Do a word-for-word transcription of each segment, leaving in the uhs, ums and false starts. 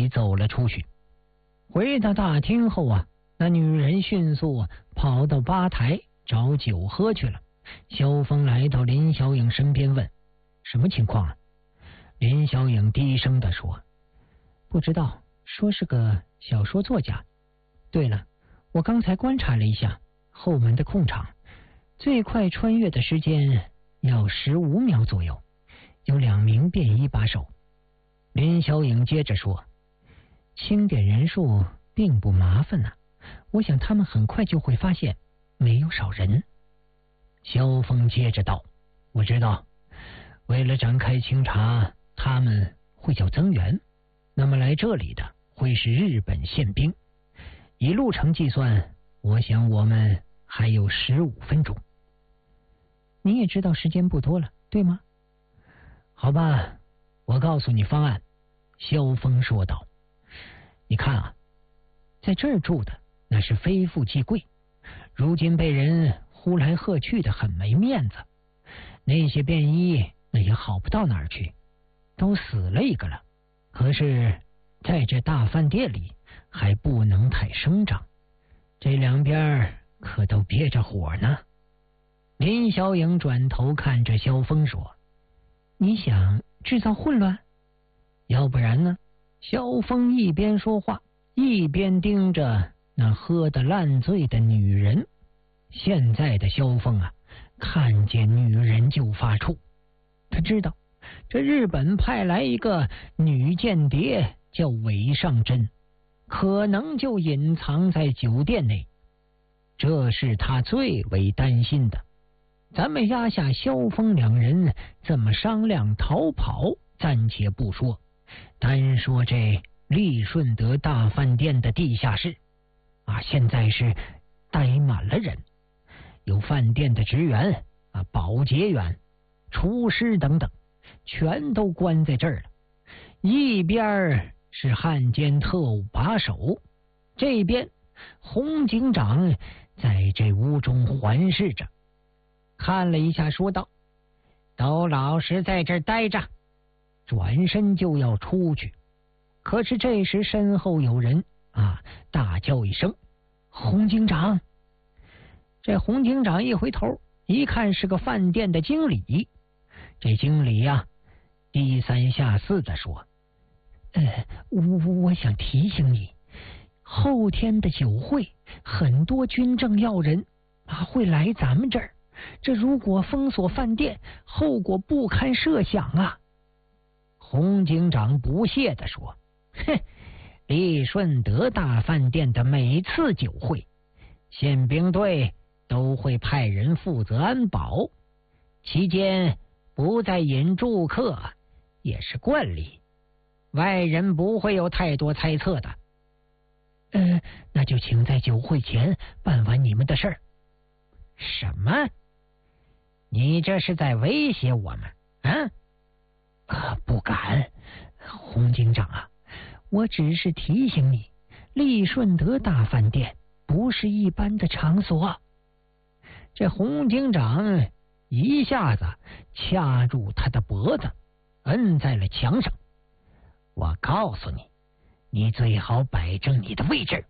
走了出去。回到大厅后啊，那女人迅速跑到吧台找酒喝去了。萧峰来到林小影身边问：什么情况啊？林小影低声地说：不知道，说是个小说作家。对了，我刚才观察了一下后门的空场，最快穿越的时间要十五秒左右，有两名便衣把守。林小影接着说：清点人数并不麻烦啊，我想他们很快就会发现没有少人。萧峰接着道：我知道，为了展开清查，他们会叫增援，那么来这里的会是日本宪兵。以路程计算，我想我们还有十五分钟。你也知道时间不多了，对吗？好吧，我告诉你方案。萧峰说道：你看啊，在这儿住的那是非富即贵，如今被人呼来喝去的很没面子。那些便衣那也好不到哪儿去，都死了一个了。可是在这大饭店里还不能太声张，这两边可都憋着火呢。林小影转头看着萧峰说：你想制造混乱？要不然呢？萧峰一边说话一边盯着那喝得烂醉的女人。现在的萧峰啊，看见女人就发怵。他知道这日本派来一个女间谍叫韦尚珍，可能就隐藏在酒店内，这是他最为担心的。咱们压下萧峰两人怎么商量逃跑暂且不说，单说这利顺德大饭店的地下室啊，现在是待满了人，有饭店的职员啊、保洁员、厨师等等，全都关在这儿了。一边是汉奸特务把守，这边洪警长在这屋中环视着，看了一下说道：都老实在这儿待着。转身就要出去，可是这时身后有人啊大叫一声：洪警长！这洪警长一回头一看是个饭店的经理。这经理呀、啊、低三下四的说：呃，我我想提醒你，后天的酒会很多军政要人啊会来咱们这儿，这如果封锁饭店，后果不堪设想啊。洪警长不屑地说：哼，利顺德大饭店的每次酒会，宪兵队都会派人负责安保，期间不再引住客也是惯例，外人不会有太多猜测的。呃，那就请在酒会前办完你们的事儿。什么？你这是在威胁我们啊？啊，不敢，洪警长啊，我只是提醒你，利顺德大饭店不是一般的场所。这洪警长一下子掐住他的脖子，摁在了墙上。我告诉你，你最好摆正你的位置。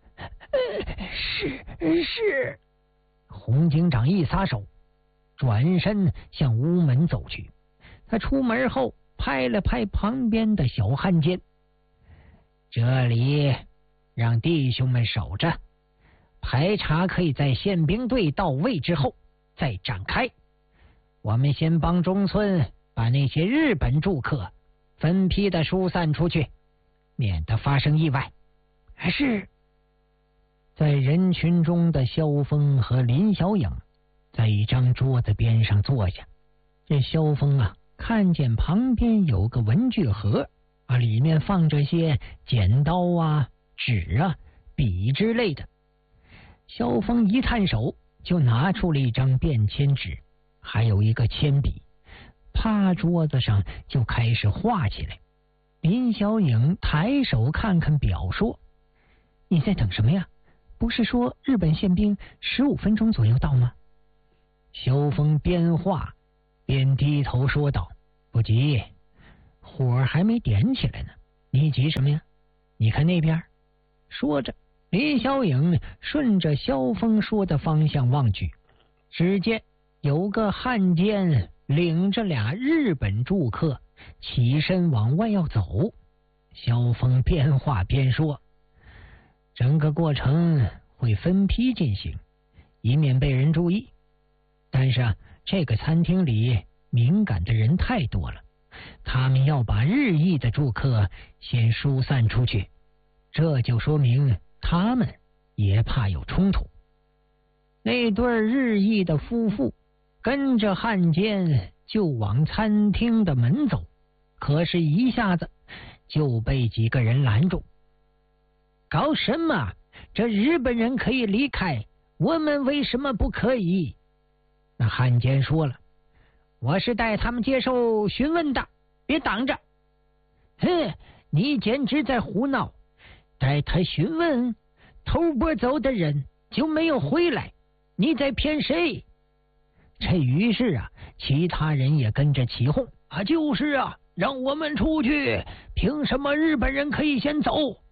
是是。洪警长一撒手，转身向屋门走去。他出门后拍了拍旁边的小汉奸：这里让弟兄们守着，排查可以在宪兵队到位之后再展开。我们先帮中村把那些日本住客分批的疏散出去，免得发生意外。是。在人群中的萧峰和林小影在一张桌子边上坐下。这萧峰啊，看见旁边有个文具盒啊，里面放着些剪刀啊、纸啊、笔之类的。萧峰一探手就拿出了一张便签纸，还有一个铅笔，趴桌子上就开始画起来。林小影抬手看看表说：你在等什么呀？不是说日本宪兵十五分钟左右到吗？萧峰边画边低头说道：不急，火还没点起来呢，你急什么呀？ 你看那边。说着，林小影顺着萧峰说的方向望去，只见有个汉奸领着俩日本住客起身往外要走。萧峰边话边说，整个过程会分批进行，以免被人注意。但是啊，这个餐厅里敏感的人太多了，他们要把日裔的住客先疏散出去，这就说明他们也怕有冲突。那对日裔的夫妇跟着汉奸就往餐厅的门走，可是一下子就被几个人拦住。搞什么？这日本人可以离开，我们为什么不可以？那汉奸说了，我是带他们接受询问的，别挡着。哼，你简直在胡闹，带他询问，偷波走的人就没有回来，你在骗谁？这于是啊，其他人也跟着起哄啊，就是啊，让我们出去，凭什么日本人可以先走，